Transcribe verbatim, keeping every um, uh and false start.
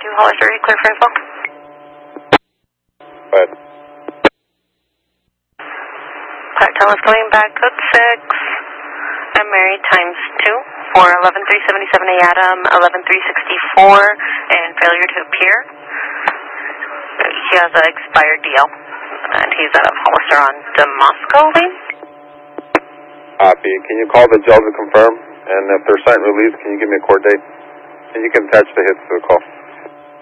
two, Hollister, clear for info. Go ahead. Part is going back, code six. I'm Mary times two for eleven three seventy-seven A Adam, eleven three sixty-four, and failure to appear. He has an expired D L, and he's out of Hollister on Damasco Lane. Copy. Can you call the jail to confirm? And if they're signed release, can you give me a court date? And you can attach the hits to the call.